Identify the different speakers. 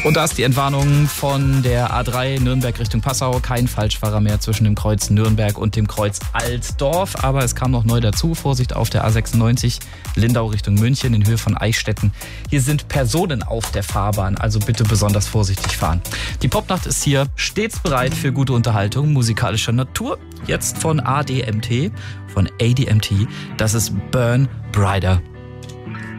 Speaker 1: Und da ist die Entwarnung von der A3 Nürnberg Richtung Passau. Kein Falschfahrer mehr zwischen dem Kreuz Nürnberg und dem Kreuz Altdorf. Aber es kam noch neu dazu. Vorsicht auf der A96 Lindau Richtung München in Höhe von Eichstätten. Hier sind Personen auf der Fahrbahn, also bitte besonders vorsichtig fahren. Die Popnacht ist hier stets bereit für gute Unterhaltung musikalischer Natur. Jetzt von ADMT, von ADMT. Das ist Burn Brighter.